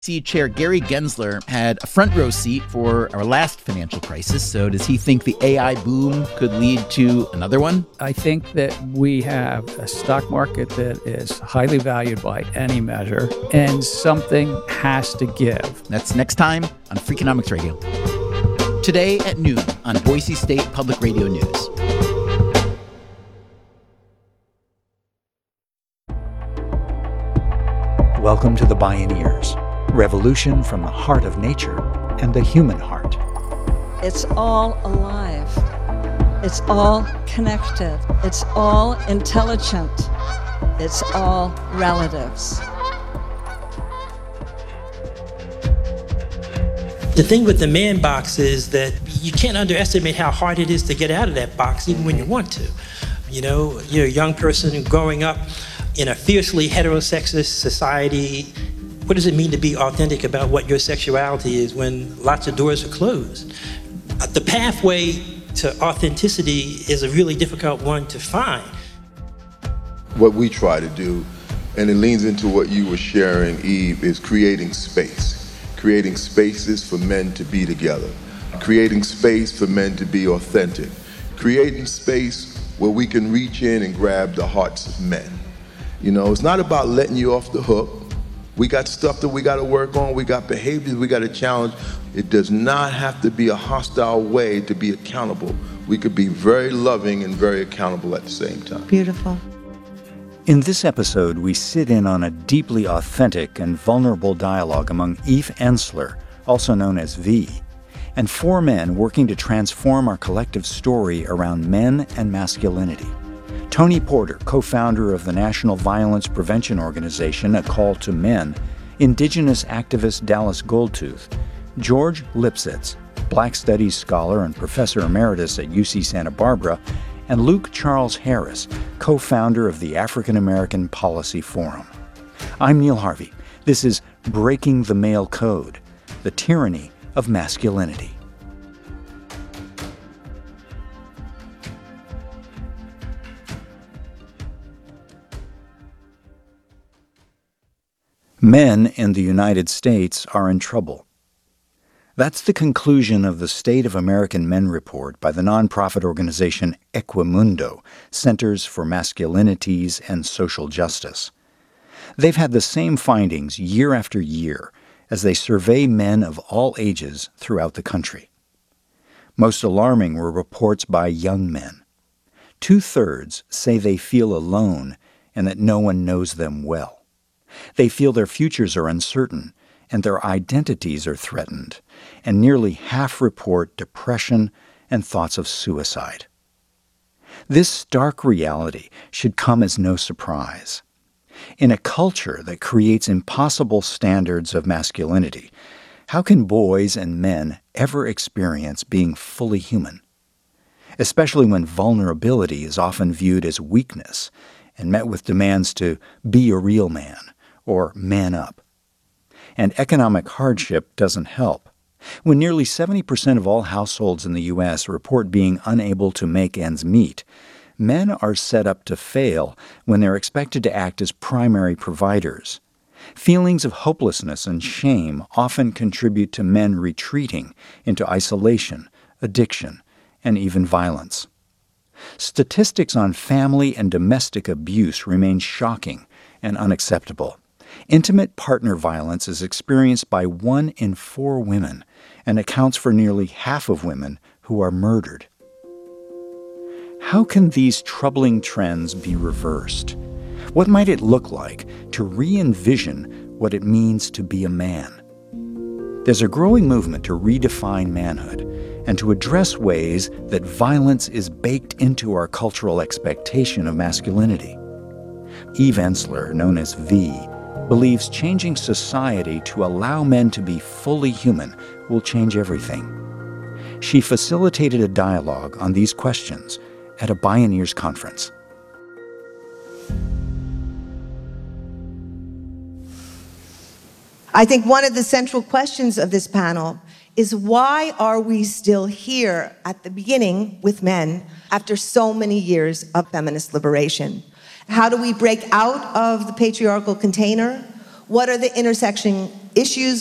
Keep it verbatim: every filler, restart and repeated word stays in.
C Chair Gary Gensler had a front row seat for our last financial crisis. So does he think the A I boom could lead to another one? I think that we have a stock market that is highly valued by any measure, and something has to give. That's next time on Freakonomics Radio. Today at noon on Boise State Public Radio News. Welcome to the Bioneers. Revolution from the heart of nature and the human heart. It's all alive. It's all connected. It's all intelligent. It's all relatives. The thing with the man box is that you can't underestimate how hard it is to get out of that box, even when you want to. You know, you're a young person growing up in a fiercely heterosexist society. What does it mean to be authentic about what your sexuality is when lots of doors are closed? The pathway to authenticity is a really difficult one to find. What we try to do, and it leans into what you were sharing, Eve, is creating space. Creating spaces for men to be together. Creating space for men to be authentic. Creating space where we can reach in and grab the hearts of men. You know, it's not about letting you off the hook. We got stuff that we got to work on. We got behaviors we got to challenge. It does not have to be a hostile way to be accountable. We could be very loving and very accountable at the same time. Beautiful. In this episode, we sit in on a deeply authentic and vulnerable dialogue among Eve Ensler, also known as V, and four men working to transform our collective story around men and masculinity. Tony Porter, co-founder of the National Violence Prevention Organization, A Call to Men, Indigenous activist Dallas Goldtooth, George Lipsitz, Black Studies scholar and professor emeritus at U C Santa Barbara, and Luke Charles Harris, co-founder of the African American Policy Forum. I'm Neil Harvey. This is Breaking the Male Code, the Tyranny of Masculinity. Men in the United States are in trouble. That's the conclusion of the State of American Men report by the nonprofit organization Equimundo, Centers for Masculinities and Social Justice. They've had the same findings year after year as they survey men of all ages throughout the country. Most alarming were reports by young men. Two-thirds say they feel alone and that no one knows them well. They feel their futures are uncertain and their identities are threatened, and nearly half report depression and thoughts of suicide. This stark reality should come as no surprise. In a culture that creates impossible standards of masculinity, how can boys and men ever experience being fully human? Especially when vulnerability is often viewed as weakness and met with demands to be a real man or man up. And economic hardship doesn't help. When nearly seventy percent of all households in the U S report being unable to make ends meet, men are set up to fail when they're expected to act as primary providers. Feelings of hopelessness and shame often contribute to men retreating into isolation, addiction, and even violence. Statistics on family and domestic abuse remain shocking and unacceptable. Intimate partner violence is experienced by one in four women and accounts for nearly half of women who are murdered. How can these troubling trends be reversed? What might it look like to re-envision what it means to be a man? There's a growing movement to redefine manhood and to address ways that violence is baked into our cultural expectation of masculinity. Eve Ensler, known as V, believes changing society to allow men to be fully human will change everything. She facilitated a dialogue on these questions at a Bioneers conference. I think one of the central questions of this panel is why are we still here at the beginning with men after so many years of feminist liberation? How do we break out of the patriarchal container? What are the intersection issues